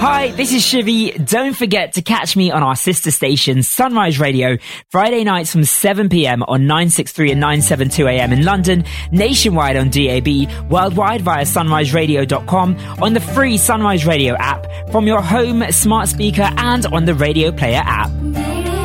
Hi, this is Shivi. Don't forget to catch me on our sister station, Sunrise Radio, Friday nights from 7 p.m. on 963 and 972 a.m. in London, nationwide on DAB, worldwide via sunriseradio.com, on the free Sunrise Radio app, from your home, smart speaker, and on the Radio Player app.